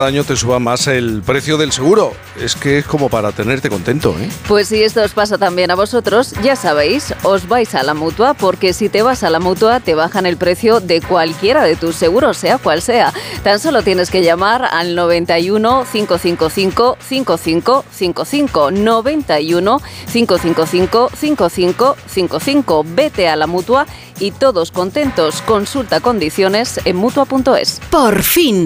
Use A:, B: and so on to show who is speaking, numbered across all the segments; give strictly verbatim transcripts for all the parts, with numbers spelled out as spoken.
A: año te suba más el precio del seguro. Es que es como para tenerte contento, ¿eh?
B: Pues si esto os pasa también a vosotros, ya sabéis, os vais a la Mutua, porque si te vas a la Mutua te bajan el precio de cualquiera de tus seguros, sea cual sea. Tan solo tienes que llamar al noventa y uno, cinco cinco cinco, cinco cinco cinco cinco, noventa y uno, cinco cinco cinco, cinco cinco cinco cinco. Vete a la Mutua y todos contentos. Consulta condiciones en mutua punto es.
C: Por fin.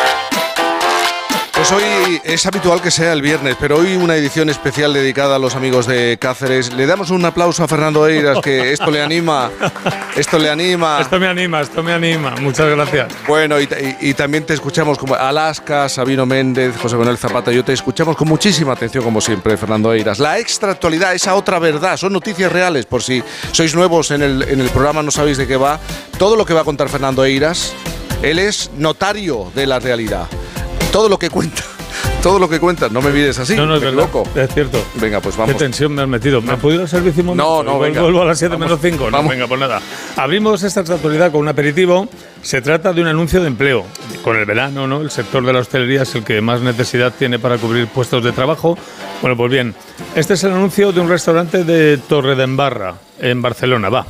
A: Pues hoy es habitual que sea el viernes, pero hoy una edición especial dedicada a los amigos de Cáceres. Le damos un aplauso a Fernando Eiras, que esto le anima, esto le anima.
D: Esto me anima, esto me anima. Muchas gracias.
A: Bueno, y, y, y también te escuchamos como Alaska, Sabino Méndez, José Manuel Zapata. Yo te escuchamos con muchísima atención, como siempre, Fernando Eiras. La extra actualidad, esa otra verdad, son noticias reales, por si sois nuevos en el, en el programa, no sabéis de qué va. Todo lo que va a contar Fernando Eiras, él es notario de la realidad. Todo lo que cuenta, todo lo que cuenta, no me mires así,
D: no, no, es
A: me
D: verdad,
A: loco.
D: Es cierto.
A: Venga, pues vamos.
D: Qué tensión me has metido. ¿Me
A: no.
D: ha podido el servicio un momento?
A: No, no, venga.
D: Vuelvo a las siete menos cinco. No, venga, pues nada. Abrimos esta actualidad con un aperitivo. Se trata de un anuncio de empleo. Con el verano, ¿no? El sector de la hostelería es el que más necesidad tiene para cubrir puestos de trabajo. Bueno, pues bien, este es el anuncio de un restaurante de Torredembarra, en Barcelona. Va.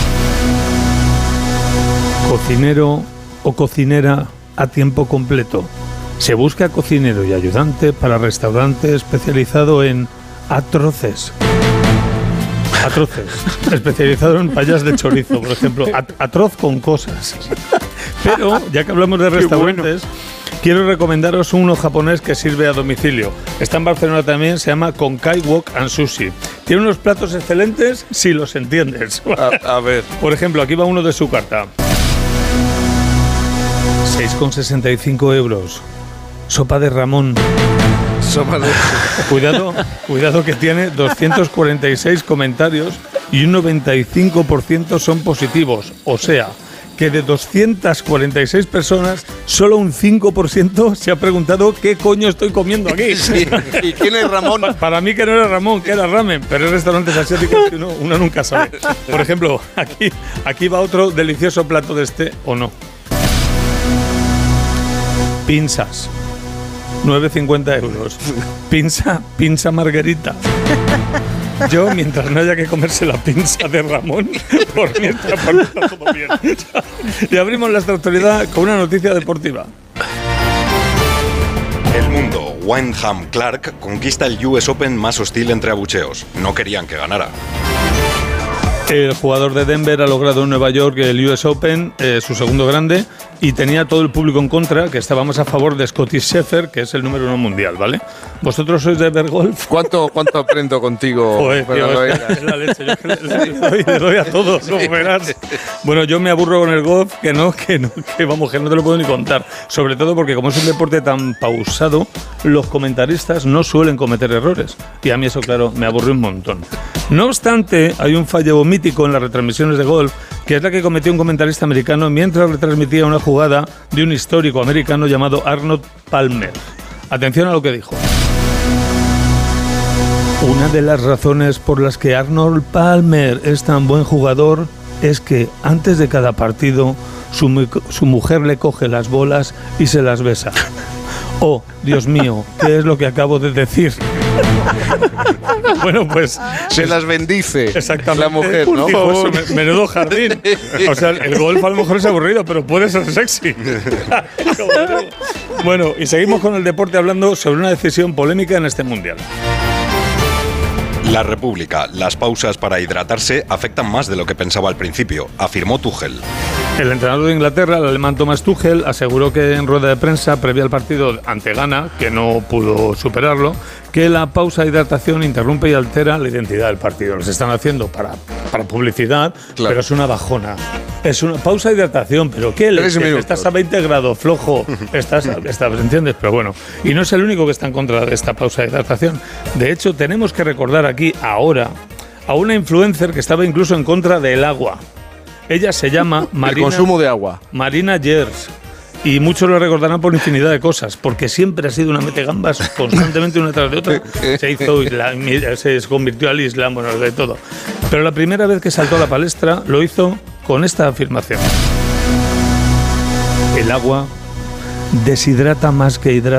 D: Cocinero o cocinera a tiempo completo. Se busca cocinero y ayudante para restaurante especializado en atroces. Atroces. Especializado en payas de chorizo, por ejemplo. At- atroz con cosas. Pero, ya que hablamos de restaurantes, bueno, quiero recomendaros uno japonés que sirve a domicilio. Está en Barcelona también, se llama Konkai Wok and Sushi. Tiene unos platos excelentes si los entiendes.
A: A, a ver.
D: Por ejemplo, aquí va uno de su carta. seis con sesenta y cinco euros. Sopa de Ramón.
A: Sopa de...
D: Cuidado, cuidado que tiene doscientos cuarenta y seis comentarios y un noventa y cinco por ciento son positivos. O sea, que de doscientas cuarenta y seis personas, solo un cinco por ciento se ha preguntado qué coño estoy comiendo aquí.
A: Sí. ¿Y quién es Ramón?
D: Para mí que no era Ramón, que era ramen, pero hay restaurantes asiáticos que uno, uno nunca sabe. Por ejemplo, aquí, aquí va otro delicioso plato de este, ¿o no? Pinzas. nueve cincuenta euros. Pinza, pinza margarita. Yo, mientras no haya que comerse la pinza de Ramón, por mientras parte está todo bien. Y abrimos la actualidad con una noticia deportiva.
E: El mundo. Wyndham Clark conquista el U S Open más hostil entre abucheos. No querían que ganara.
D: El jugador de Denver ha logrado en Nueva York el U S Open, eh, su segundo grande, y tenía todo el público en contra, que estábamos a favor de Scottie Scheffler, que es el número uno mundial, ¿vale? ¿Vosotros sois de ver golf?
A: ¿Cuánto, cuánto aprendo contigo?
D: Joder, tío, es, es la leche. Yo le, le, doy, le doy a todos, como verás. Bueno, yo me aburro con el golf, que no, que no, que vamos, que no te lo puedo ni contar. Sobre todo porque como es un deporte tan pausado, los comentaristas no suelen cometer errores. Y a mí eso, claro, me aburre un montón. No obstante, hay un fallo mítico en las retransmisiones de golf, que es la que cometió un comentarista americano mientras retransmitía una jugada de un histórico americano llamado Arnold Palmer. Atención a lo que dijo. Una de las razones por las que Arnold Palmer es tan buen jugador es que antes de cada partido su, su mujer le coge las bolas y se las besa. Oh, Dios mío, ¿qué es lo que acabo de decir? Bueno, pues...
A: Se las bendice.
D: Exactamente.
A: La mujer, ¿no?
D: Dijo eso, menudo jardín. O sea, el golf a lo mejor es aburrido, pero puede ser sexy. Bueno, y seguimos con el deporte hablando sobre una decisión polémica en este mundial.
E: La República. Las pausas para hidratarse afectan más de lo que pensaba al principio, afirmó Tuchel.
D: El entrenador de Inglaterra, el alemán Thomas Tuchel, aseguró que en rueda de prensa previa al partido ante Ghana, que no pudo superarlo, que la pausa de hidratación interrumpe y altera la identidad del partido. Los están haciendo para, para publicidad, claro, pero es una bajona. Es una pausa de hidratación, pero ¿qué le estás a veinte grados, flojo? Estás, estás, ¿entiendes? Pero bueno, y no es el único que está en contra de esta pausa de hidratación. De hecho, tenemos que recordar aquí, ahora, a una influencer que estaba incluso en contra del agua. Ella se llama Marina...
A: El consumo de agua.
D: Marina Gers. Y muchos lo recordarán por infinidad de cosas, porque siempre ha sido una metegambas constantemente una tras de otra. Se hizo islam, se convirtió al Islam, bueno, de todo. Pero la primera vez que saltó a la palestra lo hizo con esta afirmación. El agua deshidrata más que hidrata.